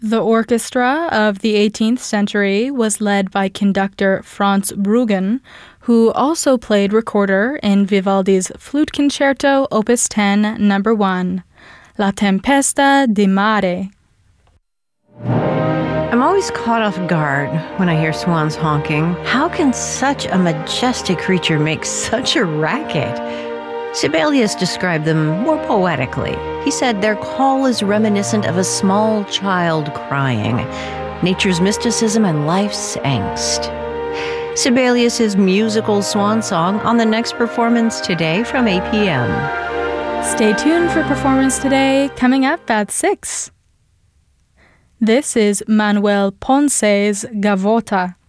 The orchestra of the 18th century was led by conductor Franz Bruggen, who also played recorder in Vivaldi's Flute Concerto Opus 10, No. 1, La Tempesta di Mare. I'm always caught off guard when I hear swans honking. How can such a majestic creature make such a racket? Sibelius described them more poetically. He said their call is reminiscent of a small child crying, nature's mysticism and life's angst. Sibelius's musical swan song on the next Performance Today from 8 p.m. Stay tuned for Performance Today, coming up at 6. This is Manuel Ponce's Gavota.